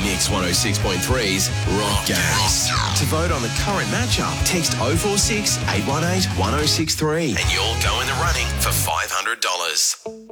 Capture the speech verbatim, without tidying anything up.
Mix one oh six point three's Rock Games. To vote on the current matchup, text oh four six, eight one eight, one oh six three and you'll go in the running for five hundred dollars.